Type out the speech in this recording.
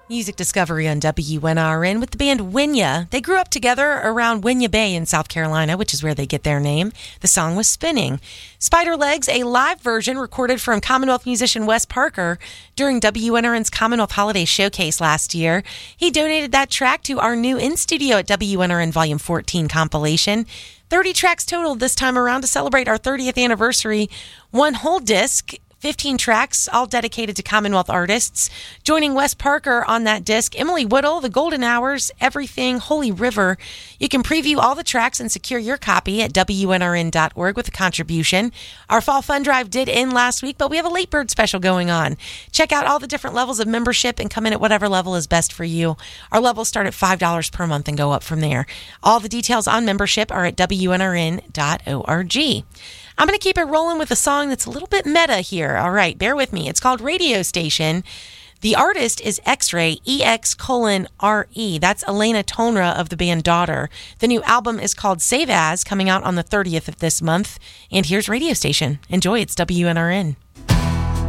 Music Discovery on WNRN with the band Winya. They grew up together around Winya Bay in South Carolina, which is where they get their name. The song was Spinning. Spider Legs, a live version recorded from Commonwealth musician Wes Parker during WNRN's Commonwealth Holiday Showcase last year. He donated that track to our new In Studio at WNRN Volume 14 compilation. 30 tracks total this time around to celebrate our 30th anniversary. One whole disc, 15 tracks, all dedicated to Commonwealth artists. Joining Wes Parker on that disc, Emily Whittle, The Golden Hours, Everything, Holy River. You can preview all the tracks and secure your copy at WNRN.org with a contribution. Our Fall Fund Drive did end last week, but we have a late bird special going on. Check out all the different levels of membership and come in at whatever level is best for you. Our levels start at $5 per month and go up from there. All the details on membership are at WNRN.org. I'm going to keep it rolling with a song that's a little bit meta here. All right, bear with me. It's called Radio Station. The artist is X-Ray, EX:"RE. That's Elena Tonra of the band Daughter. The new album is called Save As, coming out on the 30th of this month. And here's Radio Station. Enjoy. It's WNRN.